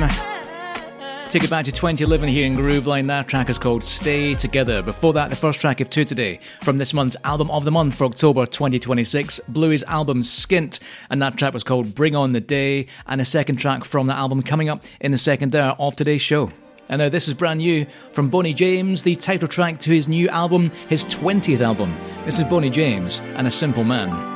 time. Take it back to 2011 here in Grooveline. That track is called Stay Together. Before that, the first track of two today from this month's Album of the Month for October 2026, Bluey's album Skint, and that track was called Bring On The Day, and a second track from the album coming up in the second hour of today's show. And now this is brand new from Boney James, the title track to his new album, his 20th album. This is Boney James and A Simple Man.